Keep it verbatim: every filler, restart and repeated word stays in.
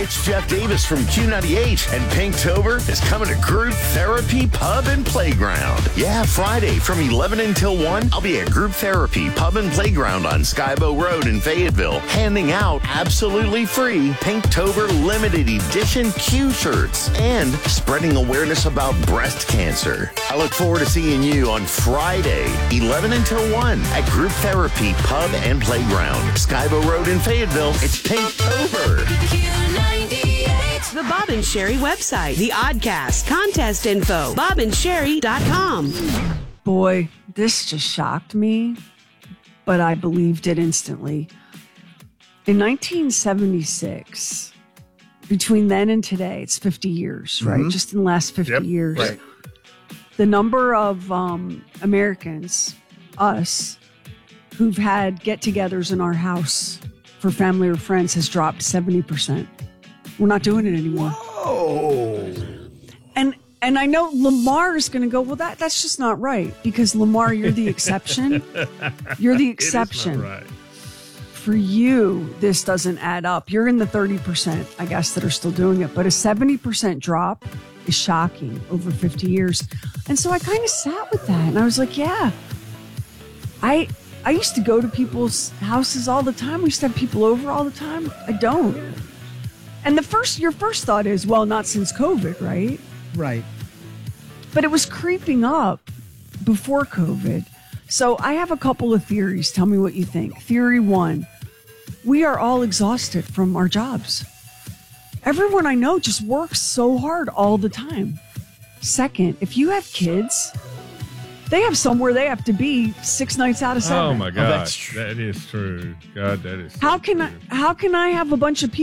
It's Jeff Davis from Q ninety-eight, and Pinktober is coming to Group Therapy Pub and Playground. Yeah, Friday from eleven until one, I'll be at Group Therapy Pub and Playground on Skybo Road in Fayetteville, handing out absolutely free Pinktober limited edition Q shirts and spreading awareness about breast cancer. I look forward to seeing you on Friday, eleven until one, at Group Therapy Pub and Playground, Skybo Road in Fayetteville. It's Pinktober. The Bob and Sherry website, the Oddcast, contest info, bob and sherry dot com. Boy, this just shocked me, but I believed it instantly. In nineteen seventy-six, between then and today, it's fifty years, right? Mm-hmm. Just in the last fifty Yep, years. right. The number of um, Americans, us, who've had get-togethers in our house for family or friends has dropped seventy percent. We're not doing it anymore. Oh. And and I know Lamar is going to go, well, that that's just not right. Because, Lamar, you're the exception. You're the exception. It is not right. For you, this doesn't add up. You're in the thirty percent, I guess, that are still doing it. But a seventy percent drop is shocking over fifty years. And so I kind of sat with that. And I was like, yeah, I I used to go to people's houses all the time. We used to have people over all the time. I don't. And the first, your first thought is, well, not since COVID, right? Right. But it was creeping up before COVID. So I have a couple of theories. Tell me what you think. Theory one, we are all exhausted from our jobs. Everyone I know just works so hard all the time. Second, if you have kids, they have somewhere they have to be six nights out of seven. Oh, my that's gosh. true. That is true. God, that is so How can I, true. how can I have a bunch of people